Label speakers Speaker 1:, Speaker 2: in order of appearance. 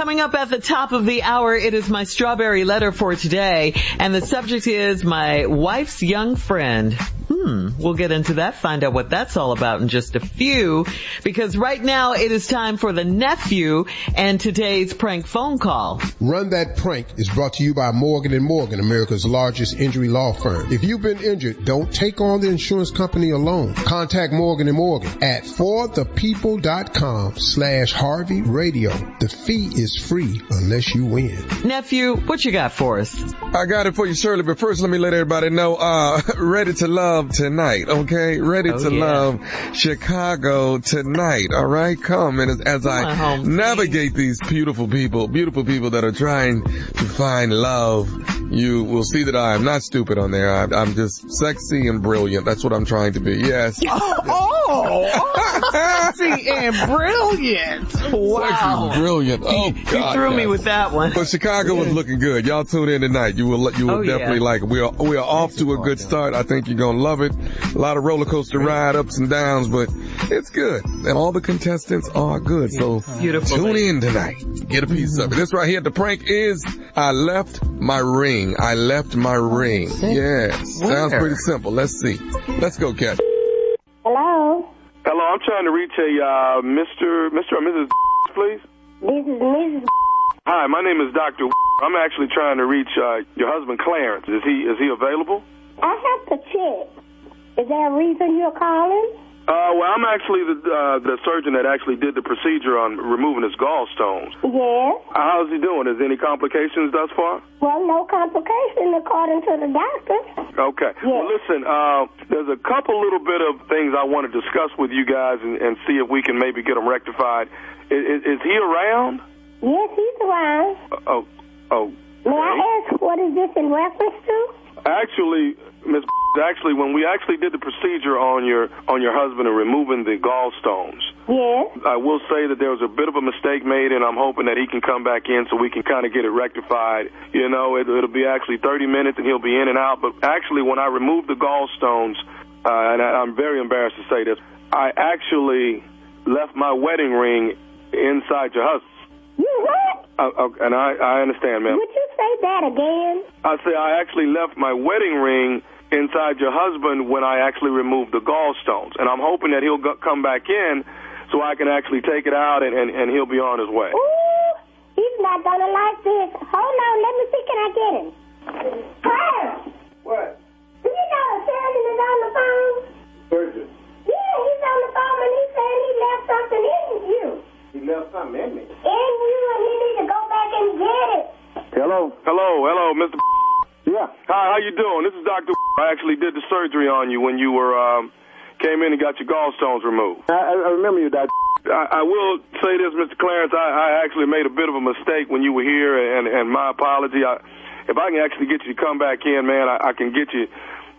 Speaker 1: Coming up at the top of the hour, it is my strawberry letter for today, and the subject is my wife's young friend. We'll get into that, find out what that's all about in just a few, because right now it is time for the nephew and today's prank phone call.
Speaker 2: Run That Prank is brought to you by Morgan & Morgan, America's largest injury law firm. If you've been injured, don't take on the insurance company alone. Contact Morgan & Morgan at forthepeople.com/Harvey Radio. The fee is free unless you win.
Speaker 1: Nephew, what you got for us?
Speaker 3: I got it for you, Shirley, but first let me let everybody know, Ready to Love tonight, okay? Ready to Love Chicago tonight, all right? Come, and as I navigate these beautiful people that are trying to find love, you will see that I am not stupid on there. I'm just sexy and brilliant. That's what I'm trying to be, yes.
Speaker 1: Sexy and brilliant. Wow.
Speaker 3: Sexy and brilliant. Oh, God.
Speaker 1: You threw me with that one.
Speaker 3: But Chicago is looking good. Y'all tune in tonight. You will definitely like it. We are off to a good start. I think you're going to love it. A lot of roller coaster ride, ups and downs, but it's good. And all the contestants are good. So tune in tonight. Get a piece of it. This right here, the prank is I left my ring. I left my ring. Yes. Sounds pretty simple. Let's see. Let's go, Cat.
Speaker 4: Hello?
Speaker 5: Hello, I'm trying to reach a Mr. or Mrs. please.
Speaker 4: This is Mrs.
Speaker 5: Hi, my name is Dr. I'm actually trying to reach your husband, Clarence. Is he available?
Speaker 4: I have to check. Is there a reason you're calling?
Speaker 5: Well, I'm actually the surgeon that actually did the procedure on removing his gallstones.
Speaker 4: Yes.
Speaker 5: How's he doing? Is there any complications thus far?
Speaker 4: Well, no complication according to the doctor.
Speaker 5: Okay.
Speaker 4: Yes.
Speaker 5: Well, listen, there's a couple little bit of things I want to discuss with you guys and see if we can maybe get them rectified. Is he around?
Speaker 4: Yes, he's around. May I ask what is this in reference to?
Speaker 5: Actually, Ms. when we actually did the procedure on your husband and removing the gallstones,
Speaker 4: yes,
Speaker 5: I will say that there was a bit of a mistake made, and I'm hoping that he can come back in so we can kind of get it rectified. You know, it'll be actually 30 minutes, and he'll be in and out. But actually, when I removed the gallstones, and I'm very embarrassed to say this, I actually left my wedding ring inside your husband.
Speaker 4: You what?
Speaker 5: And I understand, ma'am.
Speaker 4: Would you say that again?
Speaker 5: I say I actually left my wedding ring inside your husband when I actually removed the gallstones. And I'm hoping that he'll come back in so I can actually take it out and he'll be on his way.
Speaker 4: Ooh, he's not going to like this. Hold on, let me see, can I get him? Clarence!
Speaker 5: What?
Speaker 4: Do you know the surgeon is on the phone?
Speaker 5: Surgeon?
Speaker 4: Yeah, he's on the phone and he's saying he left something in you.
Speaker 5: He left something in me?
Speaker 4: In you, and you need to go back and get it.
Speaker 5: Hello, Mr.
Speaker 6: Yeah.
Speaker 5: Hi, how you doing? This is Dr. I actually did the surgery on you when you were came in and got your gallstones removed.
Speaker 6: I remember you, Doctor.
Speaker 5: I will say this, Mr. Clarence. I actually made a bit of a mistake when you were here, and my apology. If I can actually get you to come back in, man, I can get you